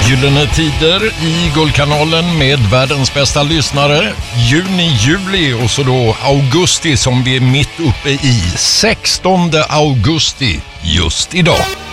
Gyllene tider i Guldkanalen med världens bästa lyssnare. Juni, juli och så då augusti som vi är mitt uppe i. 16 augusti just idag.